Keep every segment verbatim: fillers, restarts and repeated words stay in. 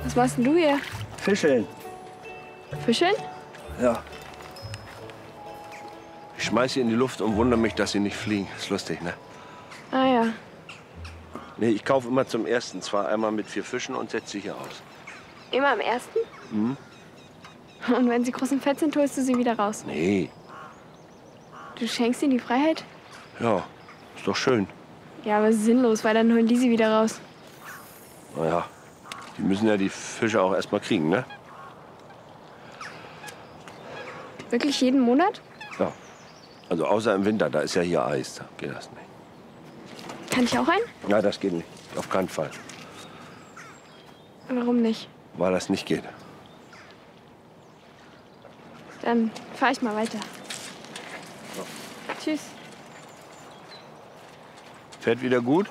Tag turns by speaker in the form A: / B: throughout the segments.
A: Was machst denn du hier?
B: Fischeln.
A: Fischeln?
B: Ja. Ich schmeiß sie in die Luft und wundere mich, dass sie nicht fliegen. Ist lustig, ne?
A: Ah ja.
B: Nee, ich kaufe immer zum ersten. Zwar einmal mit vier Fischen und setze sie hier aus.
A: Immer am ersten?
B: Mhm.
A: Und wenn sie groß und fett sind, holst du sie wieder raus?
B: Nee.
A: Du schenkst ihnen die Freiheit?
B: Ja, ist doch schön.
A: Ja, aber sinnlos, weil dann holen die sie wieder raus.
B: Naja, die müssen ja die Fische auch erst mal kriegen, ne?
A: Wirklich jeden Monat?
B: Ja. Also außer im Winter, da ist ja hier Eis. Da geht das nicht.
A: Kann ich auch einen?
B: Ja, das geht nicht. Auf keinen Fall.
A: Warum nicht?
B: Weil das nicht geht.
A: Dann fahr ich mal weiter.
B: Ja.
A: Tschüss.
B: Fährt wieder gut?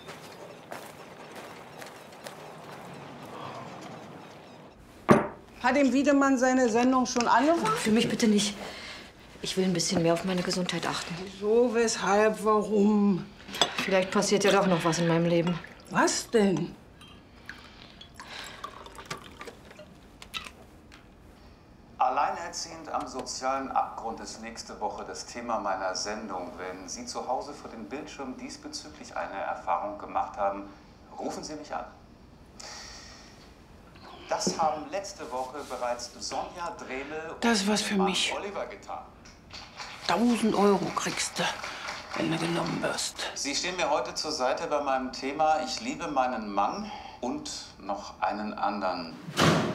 C: Hat dem Wiedemann seine Sendung schon angefangen?
D: Für mich bitte nicht. Ich will ein bisschen mehr auf meine Gesundheit achten.
C: So, weshalb, warum?
D: Vielleicht passiert ja doch noch was in meinem Leben.
C: Was denn?
E: Alleinerziehend am sozialen Abgrund ist nächste Woche das Thema meiner Sendung. Wenn Sie zu Hause vor dem Bildschirm diesbezüglich eine Erfahrung gemacht haben, rufen Sie mich an. Das haben letzte Woche bereits Sonja Drehle
C: Das ist
E: und
C: was für
E: Mann
C: mich.
E: Oliver getan.
C: Tausend Euro kriegst du, wenn du genommen wirst.
E: Sie stehen mir heute zur Seite bei meinem Thema Ich liebe meinen Mann und noch einen anderen.